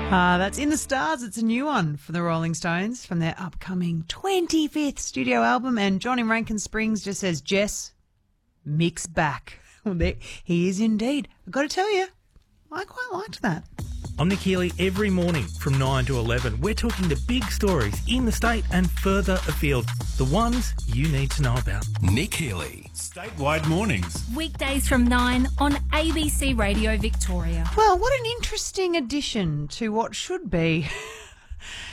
That's In the Stars. It's a new one for the Rolling Stones from their upcoming 25th studio album. And John in Rankin Springs just says, Jess, Mick's back. Well, there, he is indeed. I've got to tell you, I quite liked that. I'm Nick Healy. Every morning from 9 to 11, we're talking the big stories in the state and further afield, the ones you need to know about. Nick Healy. Statewide mornings. Weekdays from 9 on ABC Radio Victoria. Well, what an interesting addition to what should be